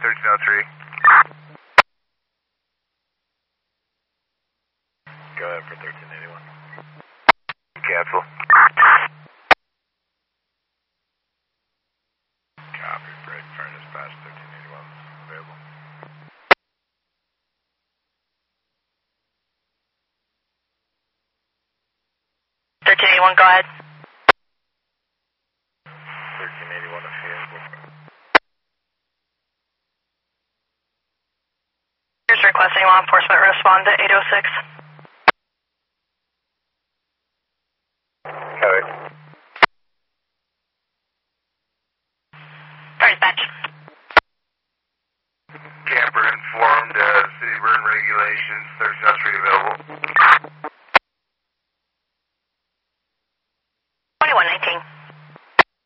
1303. Go ahead for 1381. Cancel. Copy, brake furnace past 1381 available. 1381, go ahead. 1381 available. Here's requesting law enforcement respond to 806. Copy. Dispatch. Camper informed, city burn regulations, 1303 available.